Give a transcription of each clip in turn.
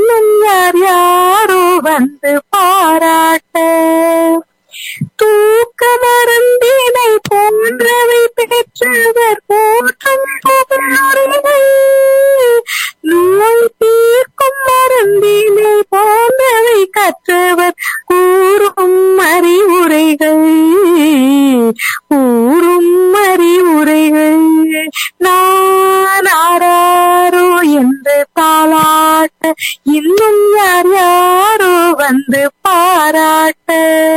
இன்னும் யார் யாரோ வந்து பாராட்ட, தூக்க மருந்தினை போன்றவை பெற்றவர் போற்றும் புகழறிவை, நோய் தீர்க்கும் மருந்தினை போன்றவை கற்றவர் கூறும் அறிவுரைகள், கூறும் அறிவுரைகள். நான் ஆராரோ என்று தாளாட்ட, இன்னும் யார் யாரோ வந்து பாராட்ட,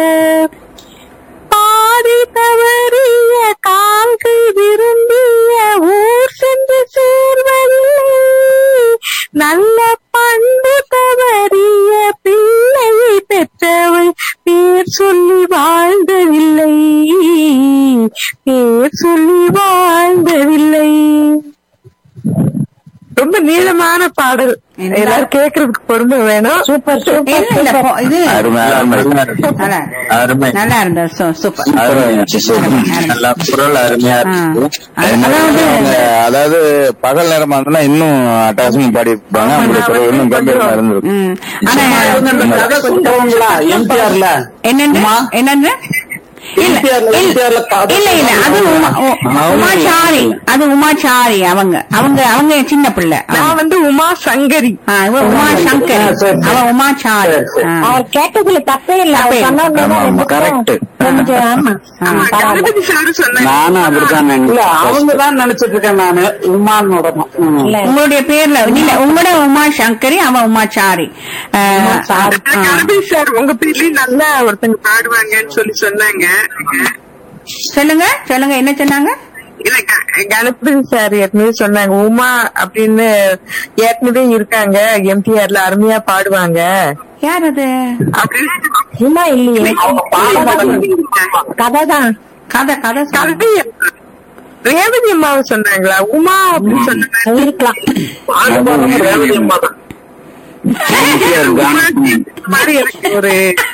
பாதி தவறிய கால்கள் விரும்பிய ஊர் சென்று சேர்வதில்லை, நல்ல பண்பு தவறிய பிள்ளையை பெற்றவள் பேர் சொல்லி வாழ்ந்ததில்லை, பேர் சொல்லி வாழ்ந்ததில்லை. ரொம்ப நீளமான பாடல், எல்லாரும் கேக்குறதுக்கு பொறுமை வேணும். Super super. இது நல்லா இருந்த சூப்பர். நல்லா குரல் அருமையா இருக்கு. அதாவது பகல் நேரமா இருந்தா இன்னும் அட்டகாசமா பாடி இருப்பாங்க. அவங்களுடைய குரல் இன்னும் கம்பீரமா இருந்திருக்கும். எம்ஜிஆர்ல என்னன்னு இல்ல அது உமாச்சாரி, அது உமாச்சாரி. அவங்க சின்ன பிள்ளை. நான் வந்து உமா சங்கரி. உமா சங்கரி, அவன் உமாச்சாரி. அவர் கேட்டதுல தப்பே இல்ல. கரெக்ட். நானும் அப்படித்தான். இல்ல அவங்கதான் நினைச்சிட்டு இருக்கேன் நானு. உமானோட உங்களுடைய பேர்ல இல்ல, உங்களோட உமா சங்கரி, அவன் உமாச்சாரி. சார் உங்க பேர்லயும் நல்லா ஒருத்தங்க பாடுவாங்கன்னு சொல்லி சொன்னாங்க. சொல்லுங்க சொல்லுங்க, என்ன சொன்னாங்க? இல்ல கணபதி சார் ஏற்கனவே சொன்னாங்க, உமா அப்படின்னு ஏற்கனவே இருக்காங்க எம்டிஆர்ல, அருமையா பாடுவாங்க. யார் அது? உமா இல்லையே, கதைதான். கதை கதை கதை ரேவதி அம்மாவை சொன்னாங்களா? உமா அப்படின்னு சொன்னாங்க. இருக்கலாம். ரேவதி அம்மா தான். மாதிரி எனக்கு ஒரு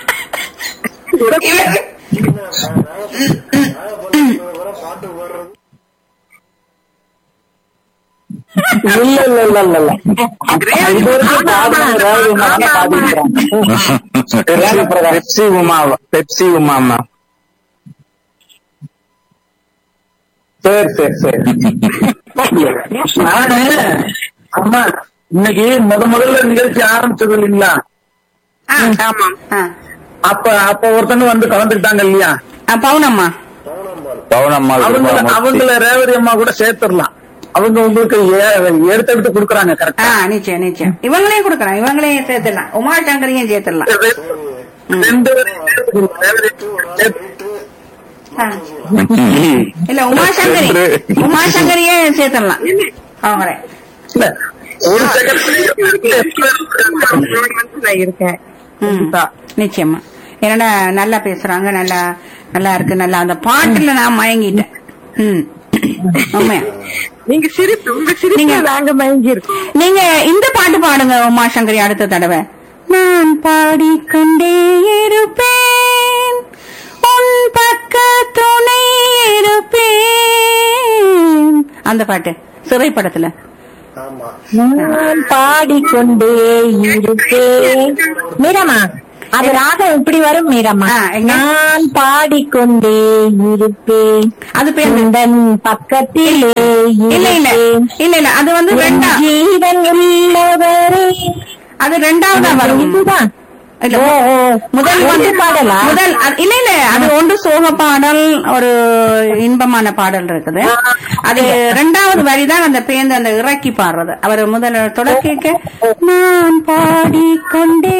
பெப்சி உமா. சரி சரி சரி. நானு அம்மா இன்னைக்கு முதல்ல நிகழ்ச்சி ஆரம்பிச்சது இல்லைங்களா? அப்ப ஒருத்தங்க வந்து கலந்துக்கிட்டாங்க இல்லையா? பவுனம்மா. அவங்கள ரேவதி அம்மா கூட சேர்த்துடலாம். அவங்க உங்களுக்கு எடுத்து கொடுக்குறாங்க. கரெக்டா? நிச்சயம் நிச்சயம். இவங்களையும் கொடுக்குறாங்க, இவங்களையும் சேர்த்துடலாம். உமா சங்கரையும் சேர்த்துடலாம். இல்ல உமா சங்கரியே சேர்த்துடலாம் அவங்களே. ஒரு செகண்ட் இருக்கேன். நிச்சயமா. என்னடா நல்லா பேசுறாங்க, நல்லா நல்லா இருக்கு. நல்லா அந்த பாட்டுல நான் மயங்கிட்டேன். நீங்க சிரிப்பு, உங்க சிரிப்பு நாங்க மயங்கி இருக்கோம். நீங்க இந்த பாட்டு பாடுங்க உமா சங்கரி அடுத்த தடவை. நான் பாடிக்கொண்டே இருப்பேன், உன் பக்க துணை இருப்பேன். அந்த பாட்டு சிறை படத்துல. நான் பாடிக்கொண்டே இருப்பேன். மீரமா, அது ராகம் இப்படி வரும். மீரமா, நான் பாடிக்கொண்டே இருப்பேன், அது பேருந்தன் பக்கத்திலே. இல்ல இல்ல இல்ல இல்ல, அது வந்து ஜீவன் உள்ளவரே, அது ரெண்டாவதா வரும். இதுதான் முதல் வந்து பாடலா? முதல் இல்ல இல்ல, அது ஒன்று சோக பாடல், ஒரு இன்பமான பாடல் இருக்குது. அது ரெண்டாவது வரிதான் அந்த பேருந்து அந்த இறக்கி பாடுறது. அவர் முதல் தொடக்க நான் பாடிக்கொண்டே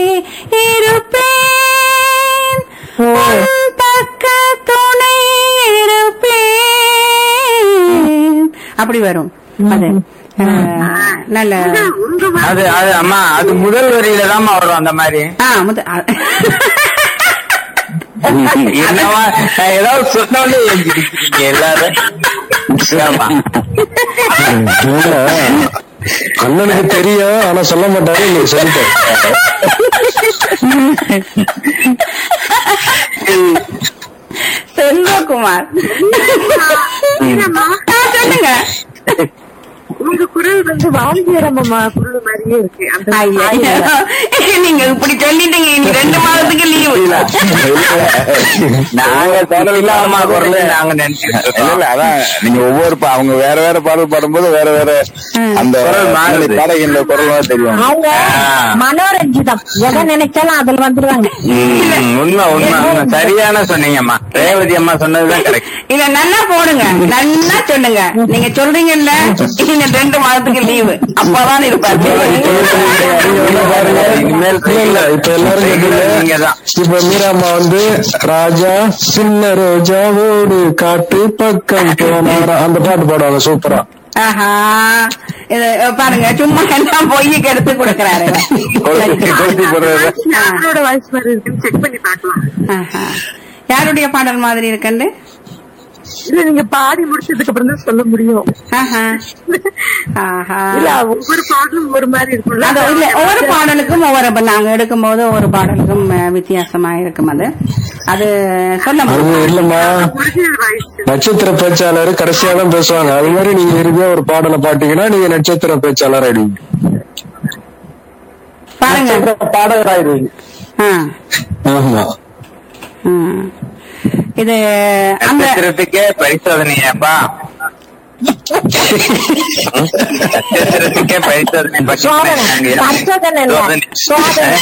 இருப்பேன், பக்க துணை இருப்பேன், அப்படி வரும். அது நல்ல அது அம்மா, அது முதல் வரியில தான் வரும் அந்த மாதிரி. ஏதாவது சொன்னாலே எல்லாரும் அண்ணனுக்கு தெரியும், ஆனா சொல்ல மாட்டாரு. நீங்க சொல்லிட்டேன். செல்வகுமார் சொல்லுங்க. உங்க குரல் வந்து வந்து வாழ்வியரம்மா குரல் மாதிரியே இருக்கு அந்த ஐயா, நீங்க இப்படி சொல்லிட்டீங்க, இனி 2 மாதத்துக்கு லீவு. நாங்க சொன்னதில்ல அம்மா குரல் நாங்க நினைச்சோம். இல்ல அதான் நீங்க ஒவ்வொரு அவங்க வேற வேற பாடல் பாடும்போது வேற வேற அந்த பாடகின்ற குரல் தெரியும். அவங்க மனோரஞ்சிதம் எதை நினைச்சாலும் அதுல வந்துருவாங்க. உண்மை உண்மை உண்மை சரியான சொன்னீங்கம்மா. ரேவதி அம்மா சொன்னதுதான் கரெக்ட். இத நல்லா போடுங்க, நல்லா சொல்லுங்க. நீங்க சொல்றீங்கல்ல இனி 2 மாதத்துக்கு லீவு, அப்பதான் இருப்பாரு. இனிமேல் இப்ப எல்லாரும் நீங்கதான் இப்ப மீராமா வந்து ராஜா சின்ன ரோஜாவோடு காட்டு பக்கம் போனாரா அந்த பாட்டு பாடுவாங்க சூப்பரா. ஆஹா, இது பாருங்க, சும்மா எல்லாம் பொய்க்கு எடுத்து கொடுக்கறாரு. யாரோட வாய்ஸ் மாதிரி இருக்குன்னு செக் பண்ணி பார்க்கலாம். ஆஹா, யாருடைய பாடல் மாதிரி இருக்குன்னு இல்ல நீங்க பாடி முடிச்சதுக்கு அப்புறம் தான் சொல்ல முடியும். ஆஹா, ஆஹா. இல்ல ஒவ்வொரு பாடலும் ஒரு மாதிரி இருக்கும்ல. அது இல்ல, ஒவ்வொரு பாடலுக்கும் ஒவ்வொரு, நாங்க எடுக்கும் போது ஒவ்வொரு பாடலுக்கும் வித்தியாசமா இருக்கும். அது சொல்ல அது முடியும். இல்லம்மா, ஒரிஜினல் வாய்ஸ் நட்சத்திர பேச்சாளர் கடைசியா தான் பேசுவாங்க. அது மாதிரி நீங்க இறுதியா ஒரு பாடலை பாட்டீங்கன்னா நீங்க நட்சத்திர பேச்சாளர் ஆயிடுவீங்க. பாருங்க. பாடகராயிருவீங்க. ஆ. ஆமா. ம். இது அந்த நட்சத்திரத்துக்கே பரிசோதனையாப்பா. நட்சத்திரத்துக்கே பரிசோதனை பரிசோதனை இல்ல, சோதனை.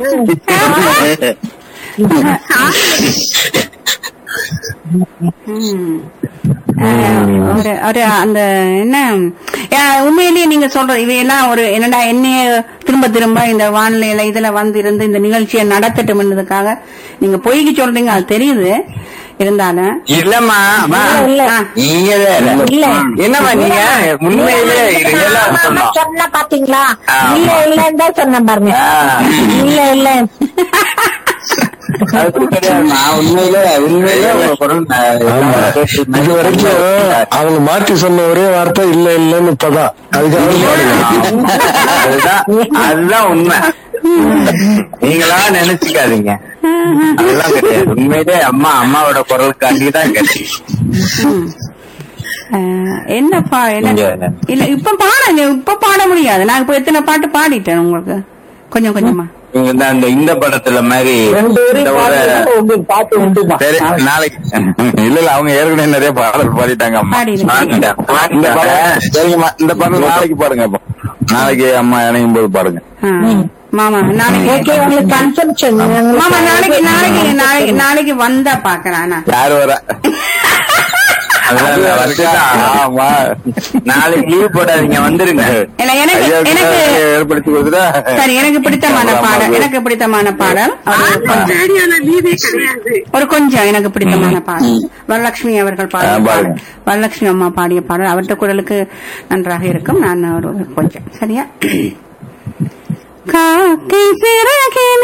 ஒரு அந்த என்ன உண்மையிலேயே நீங்க சொல்ற இவையெல்லாம் ஒரு என்னடா என்னைய திரும்ப திரும்ப இந்த வானிலையில இதுல வந்து இருந்து இந்த நிகழ்ச்சியை நடத்தட்டும்ன்றதுக்காக நீங்க பொய்க்கு சொல்றீங்க, அது தெரியுது. இருந்தாலும் இல்லம்மா நீங்க இல்ல. என்னம்மா நீங்க உண்மையிலே இதெல்லாம் சொன்னோம். சொன்ன பாத்தீங்களா? இல்ல இல்லன்னு தான் சொன்னேன் பாருங்க. இல்ல இல்ல அது கிடையாது. நான் உண்மையிலே உங்க குரல் இது வரைக்கும் அவங்க மாற்றி சொன்ன ஒரே வார்த்தை இல்ல இல்லன்னு இப்பதான். அதுதான் உண்மை. நீங்களா நினைச்சுக்காதீங்க, அதெல்லாம் கிடையாது. உண்மையிலே அம்மாவோட குரலுக்காண்டிதான் கேட்டீங்க. என்னப்பா இல்ல இப்ப பாடுங்க, இப்ப பாட முடியாது. நான் இப்ப எத்தனை பாட்டு பாடிட்டேன் உங்களுக்கு கொஞ்சம் கொஞ்சமா. இந்த படத்துல மாதிரி உங்களுக்கு பாட்டு உண்டுமா? சரி, நாளைக்கு இல்ல இல்ல அவங்க ஏற்கனவே நிறைய பாடல் பாடிட்டாங்க அம்மா. இந்த படம் சரிங்கம்மா, இந்த பாடல் நாளைக்கு பாடுங்க. அப்போ நாளைக்கு அம்மா இணையும் போது பாடுங்க. மாமா நாளைக்கு உங்களுக்கு கன்சம்ஷன் மாமா நாளைக்கு வந்தா பாக்குறேன். யாரு வர நாளைக்கு லீவ் போடாதீங்க, வந்துருங்க. ஏற்படுத்தி கொடுத்துட்டா சரி. எனக்கு பிடித்தமான பாடல் ஒரு கொஞ்சம் எனக்கு பிடித்தமான பாடல் வரலட்சுமி அவர்கள் பாடல், வரலட்சுமி அம்மா பாடிய பாடல். அவர்கிட்ட குரலுக்கு நன்றாக இருக்கும். நான் ஒரு கொஞ்சம் சரியா. காக்கை சிறகின